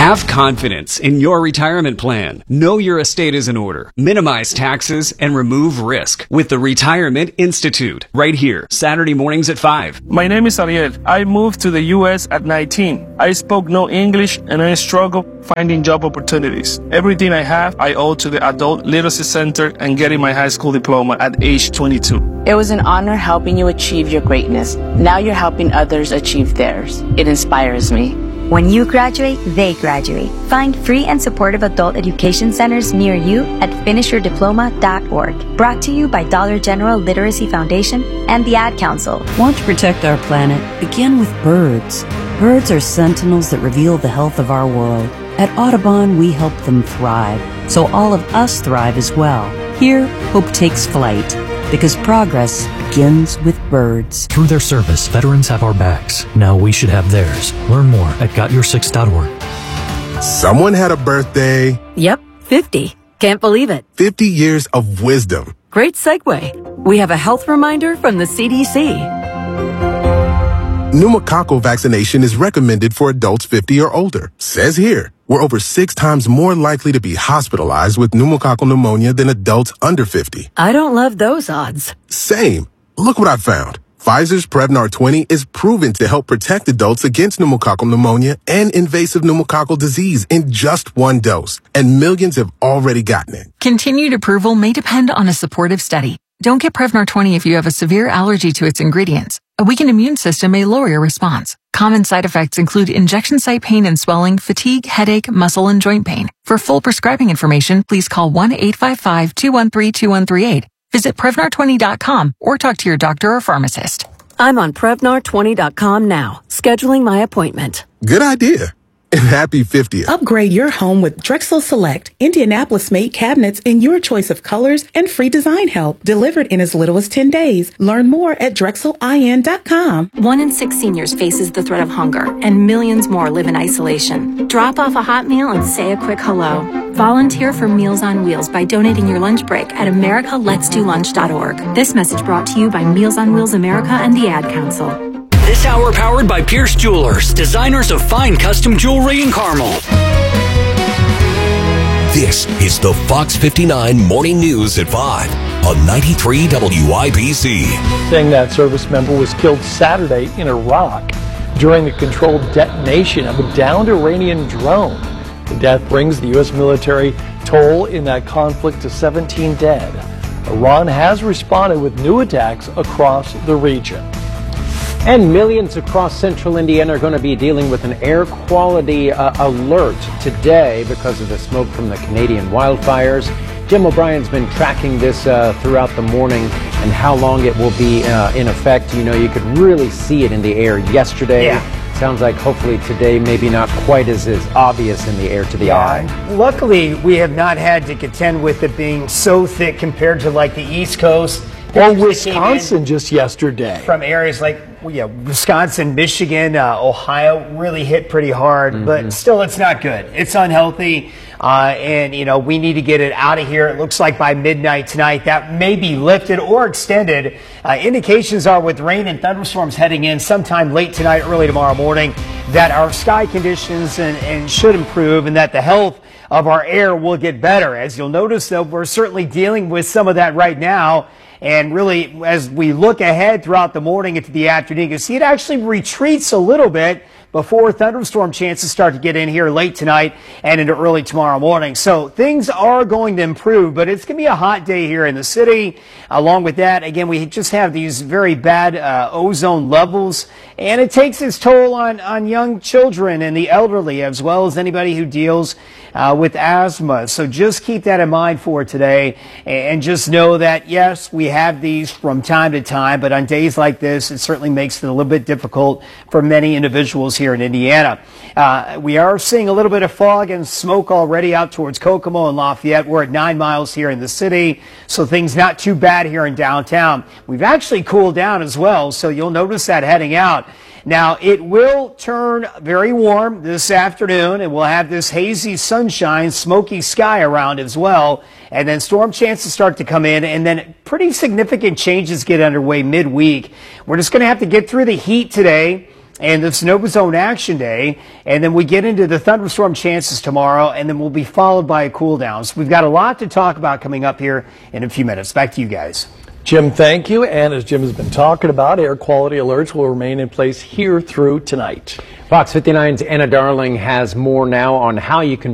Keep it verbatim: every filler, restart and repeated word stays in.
Have confidence in your retirement plan. Know your estate is in order. Minimize taxes and remove risk with the Retirement Institute. Right here, Saturday mornings at five. My name is Ariel. I moved to the U S at nineteen. I spoke no English and I struggled finding job opportunities. Everything I have, I owe to the Adult Literacy Center and getting my high school diploma at age twenty-two. It was an honor helping you achieve your greatness. Now you're helping others achieve theirs. It inspires me. When you graduate, they graduate. Find free and supportive adult education centers near you at finish your diploma dot org. Brought to you by Dollar General Literacy Foundation and the Ad Council. Want to protect our planet? Begin with birds. Birds are sentinels that reveal the health of our world. At Audubon, we help them thrive, so all of us thrive as well. Here, hope takes flight, because progress begins with birds. Through their service, veterans have our backs. Now we should have theirs. Learn more at got your six dot org. Someone had a birthday. Yep, fifty. Can't believe it. fifty years of wisdom. Great segue. We have a health reminder from the C D C. Pneumococcal vaccination is recommended for adults fifty or older. Says here, we're over six times more likely to be hospitalized with pneumococcal pneumonia than adults under fifty. I don't love those odds. Same. Look what I found. Pfizer's Prevnar twenty is proven to help protect adults against pneumococcal pneumonia and invasive pneumococcal disease in just one dose. And millions have already gotten it. Continued approval may depend on a supportive study. Don't get Prevnar twenty if you have a severe allergy to its ingredients. A weakened immune system may lower your response. Common side effects include injection site pain and swelling, fatigue, headache, muscle, and joint pain. For full prescribing information, please call one eight five five, two one three, two one three eight. Visit Prevnar twenty dot com or talk to your doctor or pharmacist. I'm on Prevnar twenty dot com now, scheduling my appointment. Good idea. And happy fiftieth. Upgrade your home with Drexel Select, Indianapolis-made cabinets in your choice of colors and free design help, delivered in as little as ten days. Learn more at drexel I N dot com. One in six seniors faces the threat of hunger, and millions more live in isolation. Drop off a hot meal and say a quick hello. Volunteer for Meals on Wheels by donating your lunch break at america lets do lunch dot org. This message brought to you by Meals on Wheels America and the Ad Council. This hour powered by Pierce Jewelers, designers of fine custom jewelry in Carmel. This is the Fox fifty-nine Morning News at five on ninety-three W I B C. Saying that service member was killed Saturday in Iraq during the controlled detonation of a downed Iranian drone. The death brings the U S military toll in that conflict to seventeen dead. Iran has responded with new attacks across the region. And millions across central Indiana are going to be dealing with an air quality uh, alert today because of the smoke from the Canadian wildfires. Jim O'Brien's been tracking this uh, throughout the morning and how long it will be uh, in effect. You know, you could really see it in the air yesterday. Yeah. Sounds like hopefully today maybe not quite as, as obvious in the air to the yeah. eye. Luckily, we have not had to contend with it being so thick compared to like the East Coast. Or Wisconsin just yesterday. From areas like well, yeah, Wisconsin, Michigan, uh, Ohio really hit pretty hard, mm-hmm. but still it's not good. It's unhealthy, uh, and you know we need to get it out of here. It looks like by midnight tonight that may be lifted or extended. Uh, indications are with rain and thunderstorms heading in sometime late tonight, early tomorrow morning, that our sky conditions and, and should improve and that the health of our air will get better. As you'll notice, though, we're certainly dealing with some of that right now. And really, as we look ahead throughout the morning into the afternoon, you see it actually retreats a little bit before thunderstorm chances start to get in here late tonight and into early tomorrow morning. So things are going to improve, but it's going to be a hot day here in the city. Along with that, again, we just have these very bad uh, ozone levels, and it takes its toll on, on young children and the elderly, as well as anybody who deals uh, with asthma. So just keep that in mind for today, and just know that, yes, we have these from time to time, but on days like this, it certainly makes it a little bit difficult for many individuals here in Indiana. Uh, we are seeing a little bit of fog and smoke already out towards Kokomo and Lafayette. We're at nine miles here in the city, so things not too bad here in downtown. We've actually cooled down as well, so you'll notice that heading out. Now, it will turn very warm this afternoon, and we'll have this hazy sunshine, smoky sky around as well. And then storm chances start to come in, and then pretty significant changes get underway midweek. We're just going to have to get through the heat today. and the snow zone action day, and then we get into the thunderstorm chances tomorrow, and then we'll be followed by a cool down. So we've got a lot to talk about coming up here in a few minutes. Back to you guys. Jim, thank you. And as Jim has been talking about, air quality alerts will remain in place here through tonight. Fox fifty-nine's Anna Darling has more now on how you can